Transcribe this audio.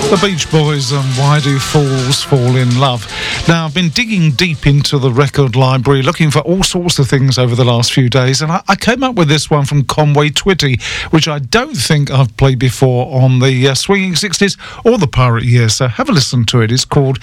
The Beach Boys and Why Do Fools Fall in Love. Now, I've been digging deep into the record library, looking for all sorts of things over the last few days, and I came up with this one from Conway Twitty, which I don't think I've played before on the Swinging 60s or the Pirate Years, so have a listen to it. It's called